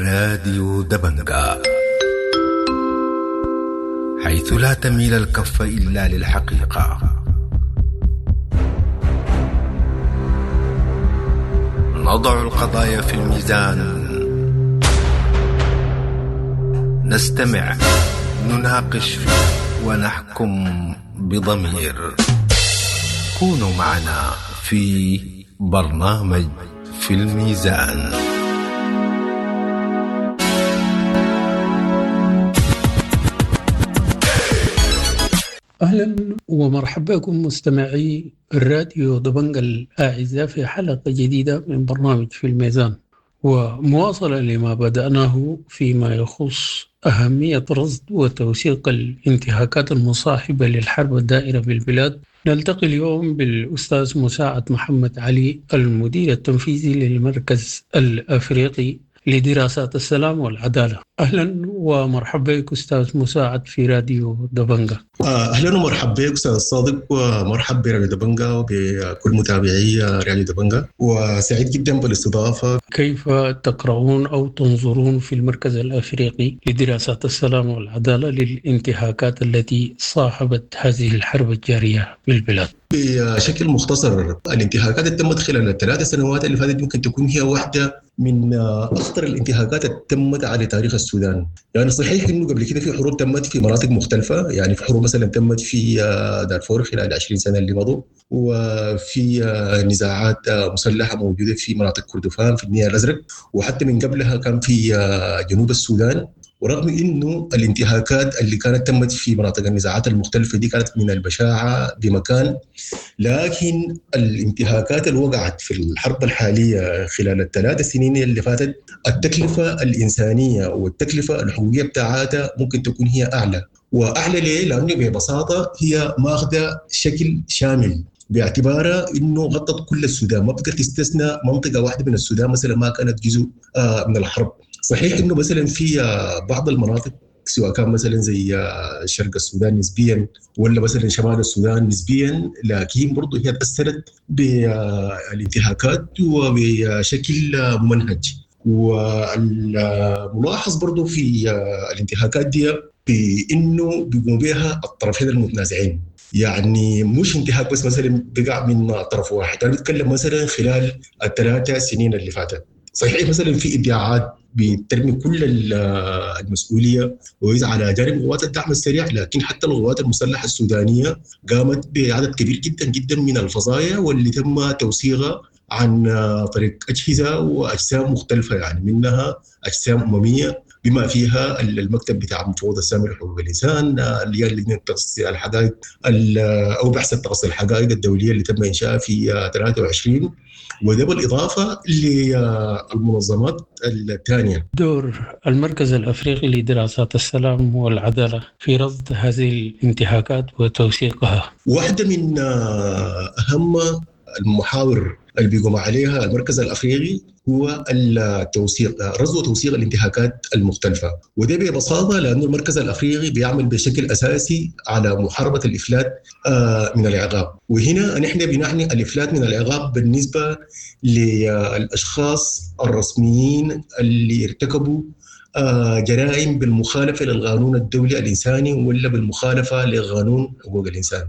راديو دبنجا، حيث لا تميل الكف إلا للحقيقة. نضع القضايا في الميزان، نستمع، نناقش ونحكم بضمير. كونوا معنا في برنامج في الميزان. أهلا ومرحبا بكم مستمعي الراديو دبنجا الأعزاء في حلقة جديدة من برنامج في الميزان، ومواصلة لما بدأناه فيما يخص أهمية رصد وتوثيق الانتهاكات المصاحبة للحرب الدائرة بالبلاد. نلتقي اليوم بالأستاذ مساعد محمد علي، المدير التنفيذي للمركز الأفريقي لدراسات السلام والعدالة. أهلا ومرحبا بك أستاذ مساعد في راديو دبنجا. أهلا ومرحبا بك أستاذ صادق، ومرحبا براديو دبنجا وبكل متابعي راديو دبنجا، وسعيد جدا بالاستضافة. كيف تقرؤون أو تنظرون في المركز الأفريقي لدراسات السلام والعدالة للانتهاكات التي صاحبت هذه الحرب الجارية بالبلاد؟ بشكل مختصر، الانتهاكات اللي تمت خلال ال3 سنوات اللي فاتت ممكن تكون هي واحدة من أخطر الانتهاكات اللي تمت على تاريخ السودان. يعني صحيح إنه قبل كده في حروب تمت في مناطق مختلفة، يعني في حروب مثلا تمت في دارفور خلال 20 سنة اللي مضوا، وفي نزاعات مسلحة موجودة في مناطق كردفان في النيل الأزرق، وحتى من قبلها كان في جنوب السودان. ورغم إنه الانتهاكات اللي كانت تمت في مناطق النزاعات المختلفة دي كانت من البشاعة بمكان، لكن الانتهاكات اللي وقعت في الحرب الحالية خلال ال3 سنين اللي فاتت، التكلفة الإنسانية والتكلفة الحقوقية بتاعتها ممكن تكون هي أعلى. وأعلى ليه؟ لأنه ببساطة هي ماخذة شكل شامل، باعتبارها إنه غطت كل السودان، ما بقدر تستثنى منطقة واحدة من السودان مثلا ما كانت جزء من الحرب. صحيح إنه مثلا في بعض المناطق سواء كان مثلا زي شرق السودان نسبيا ولا مثلا شمال السودان نسبيا، لكن برضو هي تأثرت بالانتهاكات وبشكل ممنهج. والملاحظ برضو في الانتهاكات دي بأنه بيقوم بها الطرفين المتنازعين، يعني مش انتهاك بس مثلا بقع من طرف واحد. أنا بتكلم مثلا خلال ال3 سنين اللي فاتت، صحيح مثلا في ادعاءات بترمي كل المسؤوليه ويز على جانب قوات الدعم السريع، لكن حتى القوات المسلحه السودانيه قامت بعدد كبير جدا جدا من الفظايا واللي تم توثيقها عن طريق اجهزه واجسام مختلفه، يعني منها اجسام امميه بما فيها المكتب بتاع مفوض السامي لحقوق الانسان، اللي هي لجنه تقصي الحقائق او بحث تقصي الحقائق الدوليه اللي تم انشائها في 23، وده بالإضافة للمنظمات الثانية. دور المركز الأفريقي لدراسات السلام والعدالة في رصد هذه الانتهاكات وتوثيقها، واحدة من أهم المحاور اللي بيقوم عليها المركز الأفريقي هو التوثيق، رصد وتوثيق الانتهاكات المختلفة. وده ببساطة لأن المركز الأفريقي بيعمل بشكل أساسي على محاربة الإفلات من العقاب. وهنا نحن بنعني الإفلات من العقاب بالنسبة للأشخاص الرسميين اللي ارتكبوا جرائم بالمخالفة للقانون الدولي الإنساني ولا بالمخالفة لقانون حقوق الإنسان.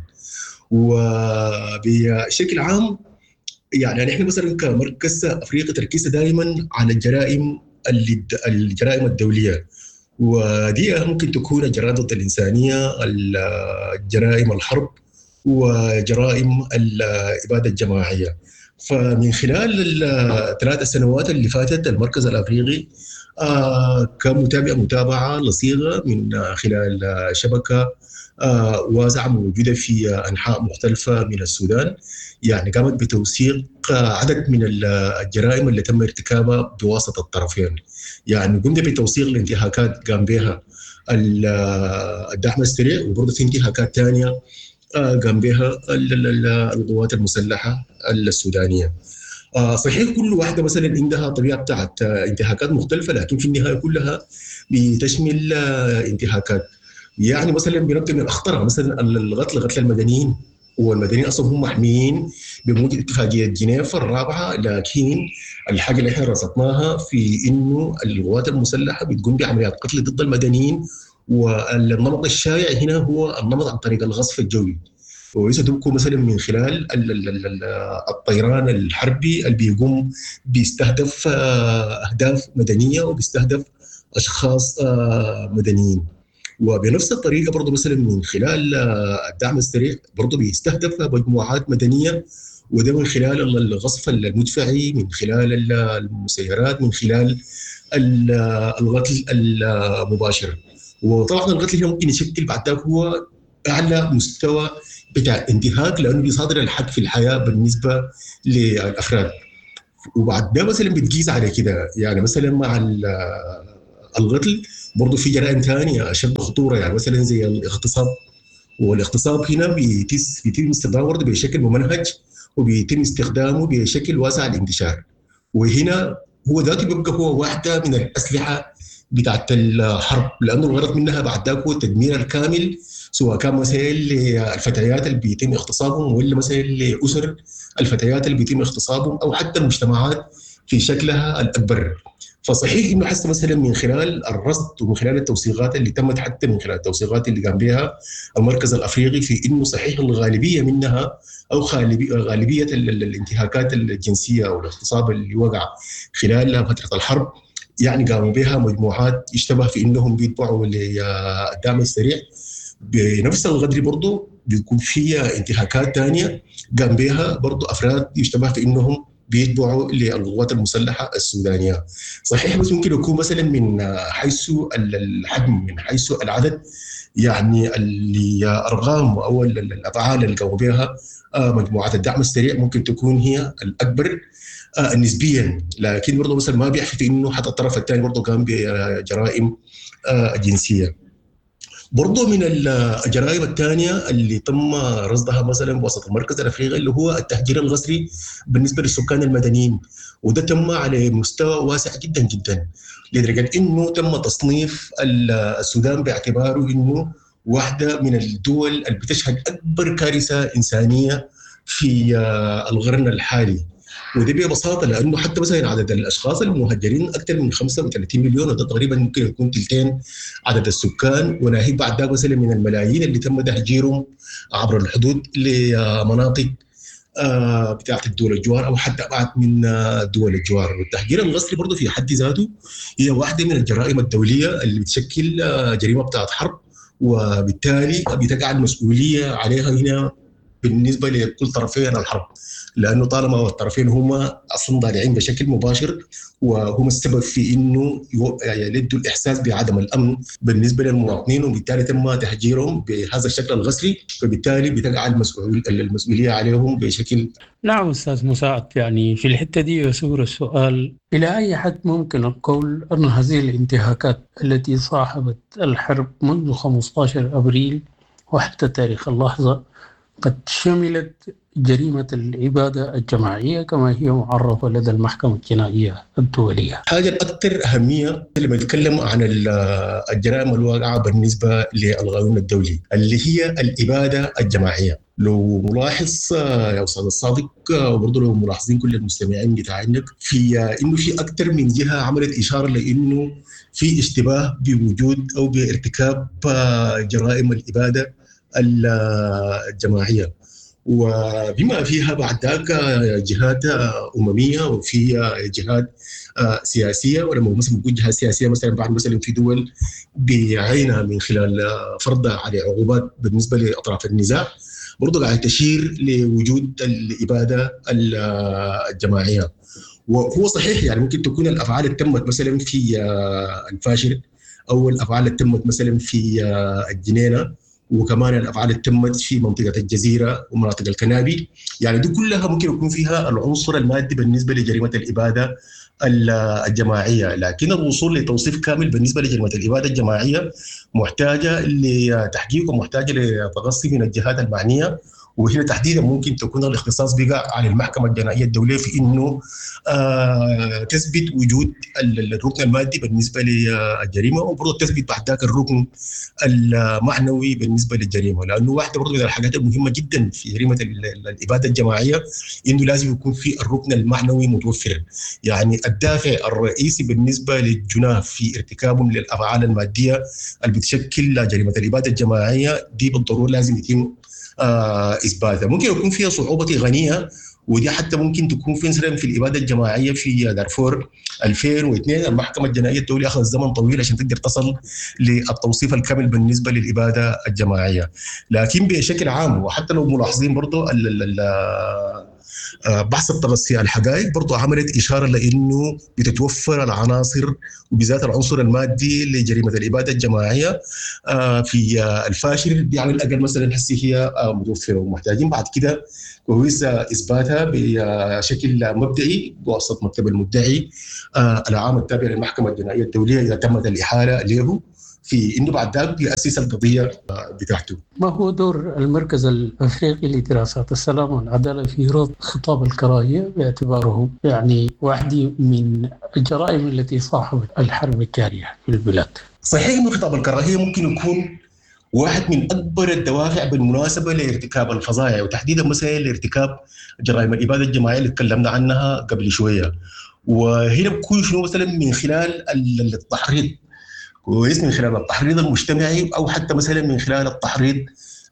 وبشكل عام يعني نحن مثلا كمركز أفريقي تركيزنا دائما على الجرائم الدولية، ودي ممكن تكون الجرائم ضد الإنسانية، الجرائم الحرب، وجرائم الإبادة الجماعية. فمن خلال ال3 سنوات اللي فاتت المركز الأفريقي كمتابعة متابعة لصيغة من خلال شبكة واسعة موجودة في أنحاء مختلفة من السودان، يعني قامت بتوثيق عدد من الجرائم اللي تم ارتكابها بواسطة الطرفين. يعني قمنا بتوثيق الانتهاكات قام بها الدعم السريع، وبرضه في انتهاكات ثانية قام بها القوات المسلحة السودانية. صحيح كل واحدة مثلا عندها طبيعة بتاعت انتهاكات مختلفة، لكن في النهاية كلها بتشمل انتهاكات. يعني مثلا بنبدأ من أخطرها مثلا قتل المدنيين والمدنيين اصلا هم محميين بموجب اتفاقيه جنيف الرابعه. لكن الحاجه اللي احنا رصدناها في انه القوات المسلحه بتقوم بعمليات قتل ضد المدنيين، والنمط الشائع هنا هو النمط عن طريق الغصف الجوي، ويستدركوا مثلا من خلال الطيران الحربي اللي بيقوم بيستهدف اهداف مدنيه وبيستهدف اشخاص مدنيين. وبنفس الطريقه برضه مثلا من خلال الدعم السريع برضه بيستهدف مجموعات مدنيه، وده من خلال الغصف المدفعي، من خلال المسيرات، من خلال القتل المباشر. وطبعا القتل هنا ممكن يشكل بعد ذلك هو اعلى مستوى بتاع انتهاك، لانه بيصادر الحق في الحياه بالنسبه للافراد. وبعد ده مثلا بتقيس على كده، يعني مثلا مع القتل برضه في جرائم ثانيه اشد خطوره، يعني مثلا زي الاغتصاب. والاغتصاب هنا بيتم استخدامه برضه بشكل ممنهج، وبيتم استخدامه بشكل واسع الانتشار. وهنا هو ذاته بيبقى هو واحده من الاسلحه بتاعت الحرب، لانه الغرض منها بعد ذاك هو التدمير الكامل، سواء كان مثلا للفتيات اللي بيتم اغتصابهم، ولا مثلا لاسر الفتيات اللي بيتم اغتصابهم، او حتى المجتمعات في شكلها الاكبر. فصحيح انه حتى مثلا من خلال الرصد ومن خلال التوثيقات اللي تمت، حتى من خلال التوثيقات اللي قام بها المركز الافريقي، في انه صحيح الغالبيه منها او غالبيه الانتهاكات الجنسيه او الاغتصاب اللي وقع خلال فتره الحرب يعني قاموا بها مجموعات يشتبه في انهم بيتبعوا للدعم السريع. بنفس القدر برضه بيكون فيها انتهاكات ثانيه قام بها برضه افراد يشتبه في انهم بيتبعوا للقوات المسلحه السودانيه. صحيح بس ممكن يكون مثلا من حيث الحجم، من حيث العدد، يعني الارقام او الافعال اللي قاموا بها مجموعات الدعم السريع ممكن تكون هي الاكبر نسبيا، لكن برضه مثلا ما بيحكي في انه حتى الطرف الثاني برضه قام بجرائم جنسيه. برضه من الجرائم الثانيه اللي تم رصدها مثلا بواسطه المركز الافريقي اللي هو التهجير القسري بالنسبه للسكان المدنيين، وده تم على مستوى واسع جدا جدا، لدرجه انه تم تصنيف السودان باعتباره انه واحده من الدول اللي بتشهد اكبر كارثه انسانيه في القرن الحالي. وده ببساطه لانه حتى مثلا عدد الاشخاص المهجرين اكثر من 35 مليون، وده تقريبا ممكن يكون ثلثين عدد السكان، وناهيك بعد ذلك مثلا من الملايين اللي تم تهجيرهم عبر الحدود لمناطق بتاعت الدول الجوار او حتى ابعد من دول الجوار. والتهجير القسري برضه في حد ذاته هي واحده من الجرائم الدوليه اللي بتشكل جريمه بتاعت حرب، وبالتالي بتقع المسؤوليه عليها هنا بالنسبه لكل طرفين الحرب، لانه طالما الطرفين هما اصلا ضالعين بشكل مباشر وهم السبب في انه يلدوا الاحساس بعدم الامن بالنسبه للمواطنين، وبالتالي تم تهجيرهم بهذا الشكل القسري، فبالتالي بتقع المسؤوليه عليهم بشكل. نعم أستاذ مساعد، يعني في الحتة دي يثور السؤال: إلى أي حد ممكن القول أن هذه الانتهاكات التي صاحبت الحرب منذ 15 أبريل وحتى تاريخ اللحظة قد شملت جريمة الإبادة الجماعية كما هي معرفة لدى المحكمة الجنائية الدولية؟ حاجة الأكثر أهمية لما نتكلم عن الجرائم الواقعة بالنسبة للقانون الدولي اللي هي الإبادة الجماعية. لو ملاحظ يا أستاذ الصادق، وبرضه لو ملاحظين كل المستمعين بتاعينك، في إنه في أكثر من جهة عملت إشارة لإنه في اشتباه بوجود أو بارتكاب جرائم الإبادة الجماعية، وبما فيها بعد ذلك جهات أممية وفي جهات سياسية. ولما مثلا نقول جهات سياسية مثلا بعد مثلا في دول بعينها من خلال فرض على عقوبات بالنسبة لأطراف النزاع، برضو قاعد تشير لوجود الإبادة الجماعية. وهو صحيح يعني ممكن تكون الأفعال اللي تمت مثلا في الفاشر، أو الأفعال اللي تمت مثلا في الجنينة، وكمان الافعال اللي تمت في منطقه الجزيره ومناطق الكنابي، يعني دي كلها ممكن يكون فيها العنصر المادي بالنسبه لجريمه الاباده الجماعيه. لكن الوصول لتوصيف كامل بالنسبه لجريمه الاباده الجماعيه محتاجه لتحقيق ومحتاجه لتقصي من الجهات المعنيه، وهنا تحديدا ممكن تكون الاختصاص بقى على المحكمة الجنائية الدولية في إنه تثبت وجود الركن المادي بالنسبة للجريمة، وبرضه تثبت بعد ذاك الركن المعنوي بالنسبة للجريمة، لأنه واحدة برضه من الحاجات المهمة جدا في جريمة الإبادة الجماعية إنه لازم يكون في الركن المعنوي متوفرا. يعني الدافع الرئيسي بالنسبة للجناه في ارتكابهم للأفعال المادية اللي بتشكل جريمة الإبادة الجماعية دي بالضرورة لازم يتم إثباتها. ممكن يكون فيها صعوبة غنية، ودي حتى ممكن تكون في مثلا في الإبادة الجماعية في دارفور 2002 المحكمة الجنائية الدولية أخذ زمن طويل عشان تقدر تصل للتوصيف الكامل بالنسبة للإبادة الجماعية. لكن بشكل عام وحتى لو ملاحظين برضو بحث التغطية الحقائق برضو عملت إشارة لأنه بتتوفر العناصر وبذات العنصر المادي لجريمة الإبادة الجماعية في الفاشل دي على الأقل مثلا حسي هي متوفرة، ومحتاجين بعد كده كويس إثباتها بشكل مبدئي بواسطة مكتب المدعي العام التابع للمحكمة الجنائية الدولية إذا تمت الإحالة له في إنه بعد ذلك يأسس القضية بتاعته. ما هو دور المركز الأفريقي لدراسات السلام والعدالة في رفض خطاب الكراهية باعتباره يعني واحدة من الجرائم التي صاحبت الحرب الجارية في البلاد؟ صحيح إنه خطاب الكراهية ممكن يكون واحد من أكبر الدوافع بالمناسبة لارتكاب الفظائع، وتحديدا مثلا لارتكاب جرائم الإبادة الجماعية اللي تكلمنا عنها قبل شوية. وهنا بكون شنو مثلا من خلال التحريض، كويس، من خلال التحريض المجتمعي أو حتى مثلا من خلال التحريض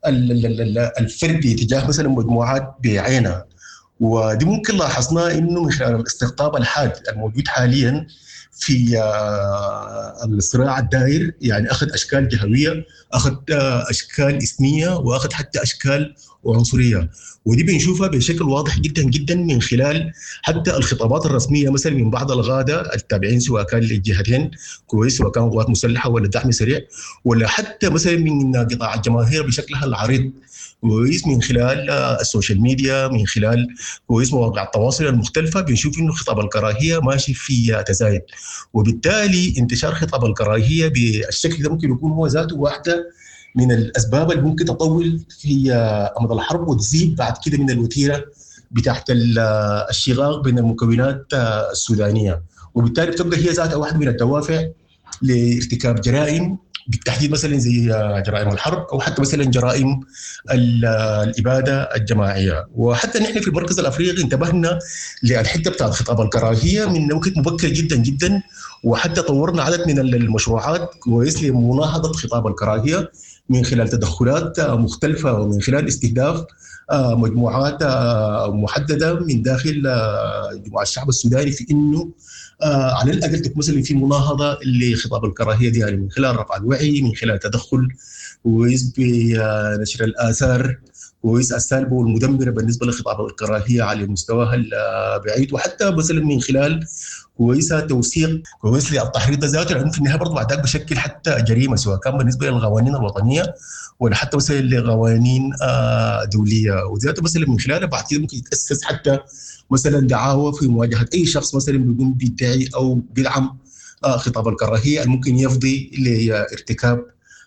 الفردي تجاه مثلا مجموعات بعينها. ودي ممكن لاحظناه إنه من خلال الاستقطاب الحاد الموجود حاليا في الصراع الدائر، يعني أخذ أشكال جهوية، أخذ أشكال إثنية، وأخذ حتى أشكال عنصرية. ودي بنشوفها بشكل واضح جدا جدا من خلال حتى الخطابات الرسمية مثلا من بعض الغادة التابعين سواء كان للجهتين كويس، سواء كان قوات مسلحة ولا دعم سريع، ولا حتى مثلا من قطاع الجماهير بشكلها العريض كويس من خلال السوشيال ميديا، من خلال كويس مواقع التواصل المختلفة. بنشوف إنه خطاب الكراهية ماشي في تزايد، وبالتالي انتشار خطاب الكراهية بالشكل ده ممكن يكون هو ذاته واحدة من الأسباب اللي ممكن تطول في أمد الحرب وتزيد بعد كده من الوتيرة بتاعت الشقاق بين المكونات السودانية، وبالتالي بتبقى هي ذاتها واحدة من الدوافع لارتكاب جرائم بالتحديد مثلا زي جرائم الحرب او حتى مثلا جرائم الاباده الجماعيه. وحتى نحن في المركز الافريقي انتبهنا للحته بتاعت خطاب الكراهيه من وقت مبكر جدا جدا، وحتى طورنا عدد من المشروعات كويس لمناهضه خطاب الكراهيه من خلال تدخلات مختلفه ومن خلال استهداف مجموعات محدده من داخل جموع الشعب السوداني في انه على الاقل تكون مثلا في مناهضه لخطاب الكراهيه دي، يعني من خلال رفع الوعي، من خلال تدخل كويس بنشر الاثار كويس السالبه والمدمره بالنسبه لخطاب الكراهيه على مستواها البعيد، وحتى مثلا من خلال كويس توثيق كويس للتحريض ذاته، لانه في النهايه برضه بعد ذلك بشكل حتى جريمه سواء كان بالنسبه للقوانين الوطنيه ولا حتى مثلا لقوانين دوليه، وذاته مثلا من خلالها بعد كده ممكن يتاسس حتى مثلا دعاوى في مواجهه اي شخص مثلا بيقوم بيدعي او بيدعم خطاب الكراهيه الممكن يفضي لارتكاب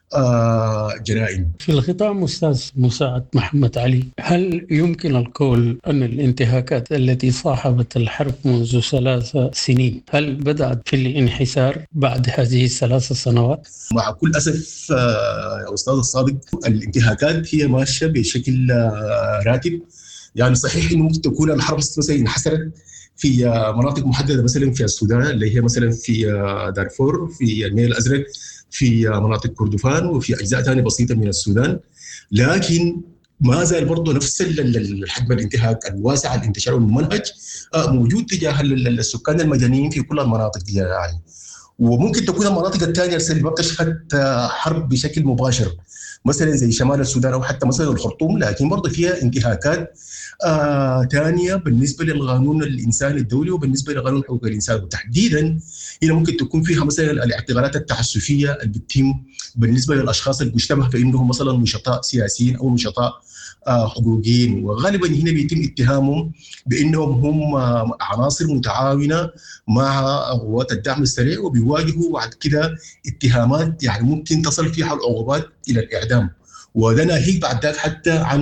جرائم. في الختام أستاذ مساعد محمد علي، هل يمكن القول أن الانتهاكات التي صاحبت الحرب منذ 3 سنين هل بدأت في الانحسار بعد هذه ال3 سنوات؟ مع كل أسف يا أستاذ الصادق الانتهاكات هي ماشية بشكل راتب. يعني صحيح إنه ممكن تكون الحرب مثلا انحسرت في مناطق محددة مثلا في السودان اللي هي مثلا في دارفور، في النيل الأزرق، في مناطق كردفان، وفي أجزاء ثانية بسيطة من السودان، لكن ما زال برضه نفس الحجم الانتهاك الواسع الانتشار والممنهج موجود تجاه السكان المدنيين في كل المناطق دي يعني. وممكن تكون المناطق الثانية اللي ما بتشهد حرب بشكل مباشر مثلا زي شمال السودان أو حتى مثلا الخرطوم، لكن برضه فيها انتهاكات ثانية بالنسبة للقانون الإنساني الدولي وبالنسبة لقانون حقوق الإنسان، وتحديدا هنا ممكن تكون فيها مثلا الاعتقالات التعسفية اللي بتتم بالنسبة للأشخاص اللي بيشتبه بأنهم مثلا نشطاء سياسيين أو نشطاء حقوقيين، وغالبا هنا بيتم اتهامهم بأنهم هم عناصر متعاونة مع قوات الدعم السريع، وبيواجهوا بعد كده اتهامات يعني ممكن تصل فيها العقوبات إلى الإعدام، وده ناهيك بعد ذلك حتى عن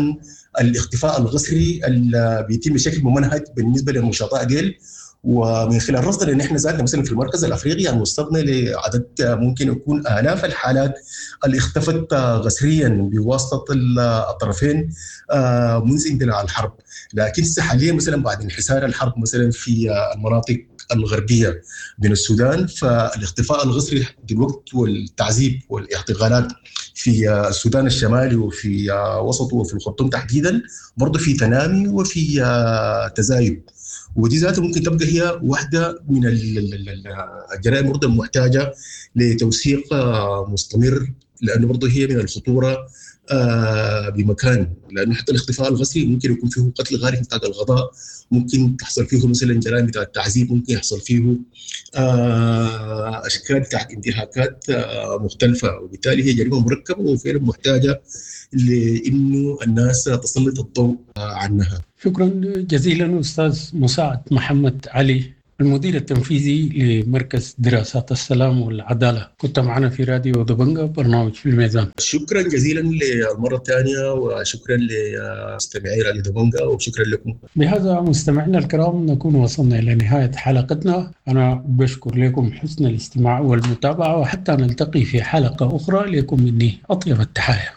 الاختفاء الغصري اللي بيتم بشكل ممنهج بالنسبه للنشطاء ديل. ومن خلال رصدنا ان احنا ذاتنا مثلا في المركز الافريقي يعني وصلنا لعدد ممكن يكون الاف الحالات اللي اختفت غسريا بواسطه الطرفين منذ اندلاع الحرب. لكن حاليا مثلا بعد انحسار الحرب مثلا في المناطق الغربيه من السودان، فالاختفاء الغسري دلوقتي والتعذيب والاعتقالات في السودان الشمالي وفي وسطه وفي الخرطوم تحديدا برضه في تنامي وفي تزايد. ودي ذاتها ممكن تبقى هي واحدة من الجرائم برضه المحتاجة لتوثيق مستمر، لأنه برضه هي من الخطورة بمكان، لأنه حتى الاختفاء الغسري ممكن يكون فيه قتل غارق بتاع الغضاء، ممكن تحصل فيه مثلا جرائم بتاع التعذيب، ممكن يحصل فيه أشكال بتاع انتهاكات مختلفة، وبالتالي هي جريمة مركبة وفعلا محتاجة لأنه الناس تسلط الضوء عنها. شكرا جزيلا أستاذ مساعد محمد علي، المدير التنفيذي لمركز دراسات السلام والعدالة، كنت معنا في راديو دبنجة برنامج في الميزان. شكرا جزيلا للمرة الثانية، وشكرا لمستمعي راديو دبنجة، وشكرا لكم. بهذا مستمعينا الكرام نكون وصلنا إلى نهاية حلقتنا. أنا بشكر لكم حسن الاستماع والمتابعة، وحتى نلتقي في حلقة أخرى لكم مني أطيب التحايا.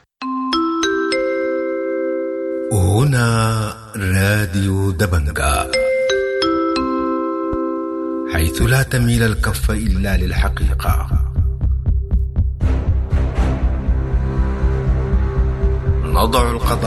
هنا راديو دبنجة، حيث لا تميل الكف إلا للحقيقة. نضع القضاء